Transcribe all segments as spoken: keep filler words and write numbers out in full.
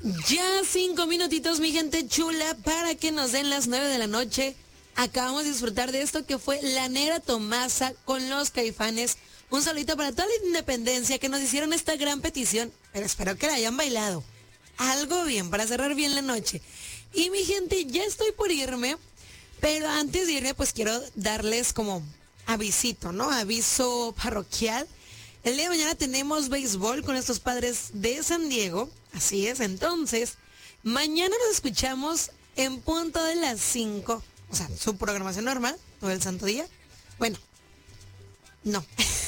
Ya cinco minutitos, mi gente chula, para que nos den las nueve de la noche. Acabamos de disfrutar de esto que fue La Negra Tomasa con los Caifanes. Un saludito para toda la independencia que nos hicieron esta gran petición, pero espero que la hayan bailado. Algo bien, para cerrar bien la noche. Y mi gente, ya estoy por irme, pero antes de irme, pues quiero darles como avisito, ¿no? Aviso parroquial. El día de mañana tenemos béisbol con estos Padres de San Diego. Así es, entonces, mañana nos escuchamos en punto de las cinco. O sea, su programación normal, todo el santo día. Bueno, no.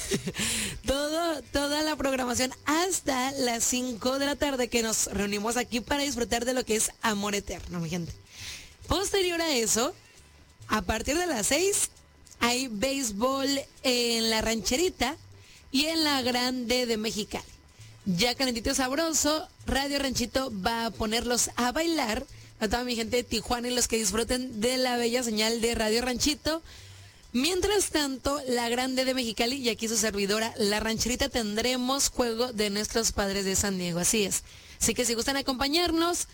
Todo, toda la programación hasta las cinco de la tarde que nos reunimos aquí para disfrutar de lo que es Amor Eterno, mi gente. Posterior a eso, a partir de las seis, hay béisbol en la Rancherita y en la Grande de Mexicali. Ya calentito y sabroso, Radio Ranchito va a ponerlos a bailar a toda mi gente de Tijuana y los que disfruten de la bella señal de Radio Ranchito. Mientras tanto, la Grande de Mexicali y aquí su servidora, La Rancherita, tendremos juego de nuestros Padres de San Diego. Así es. Así que si gustan acompañarnos,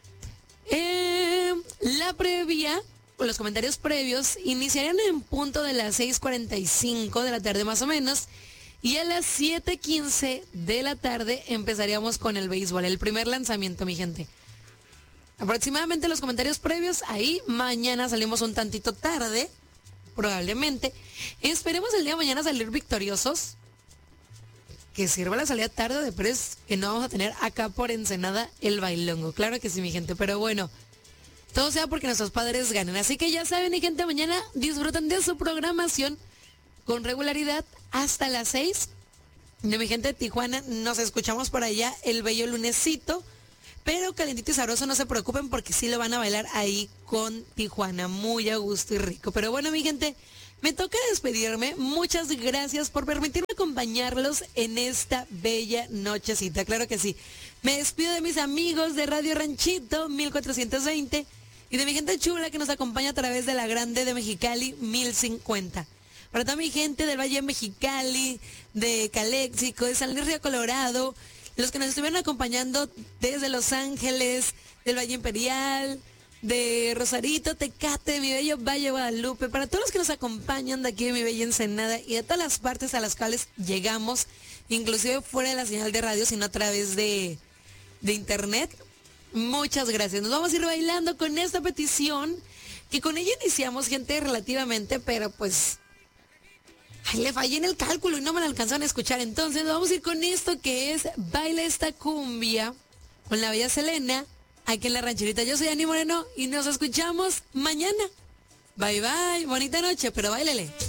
eh, la previa, o los comentarios previos, iniciarían en punto de las seis cuarenta y cinco de la tarde más o menos. Y a las siete quince de la tarde empezaríamos con el béisbol, el primer lanzamiento, mi gente. Aproximadamente los comentarios previos, ahí mañana salimos un tantito tarde, probablemente. Esperemos el día de mañana salir victoriosos. Que sirva la salida tarde, después que no vamos a tener acá por Ensenada el bailongo. Claro que sí, mi gente, pero bueno, todo sea porque nuestros Padres ganen. Así que ya saben, mi gente, mañana disfrutan de su programación con regularidad hasta las seis. De mi gente de Tijuana, nos escuchamos por allá el bello lunesito. Pero calentito y sabroso, no se preocupen porque sí lo van a bailar ahí con Tijuana, muy a gusto y rico. Pero bueno, mi gente, me toca despedirme. Muchas gracias por permitirme acompañarlos en esta bella nochecita. Claro que sí. Me despido de mis amigos de Radio Ranchito mil cuatrocientos veinte y de mi gente chula que nos acompaña a través de la Grande de Mexicali mil cincuenta. Para toda mi gente del Valle de Mexicali, de Caléxico, de San Luis Río Colorado, los que nos estuvieron acompañando desde Los Ángeles, del Valle Imperial, de Rosarito, Tecate, de mi bello Valle Guadalupe, para todos los que nos acompañan de aquí de mi bella Ensenada y de todas las partes a las cuales llegamos, inclusive fuera de la señal de radio, sino a través de, de internet. Muchas gracias. Nos vamos a ir bailando con esta petición, que con ella iniciamos, gente, relativamente, pero pues ay, le fallé en el cálculo y no me la alcanzaron a escuchar. Entonces vamos a ir con esto que es Baila esta cumbia con la bella Selena aquí en La Rancherita. Yo soy Ani Moreno y nos escuchamos mañana. Bye bye, bonita noche, pero báilele.